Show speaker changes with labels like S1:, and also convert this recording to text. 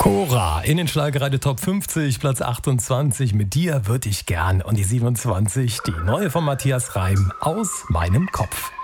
S1: Cora in den Schlagerradio Top 50, Platz 28. Mit dir würde ich gern. Und die 27, die neue von Matthias Reim, Aus meinem Kopf.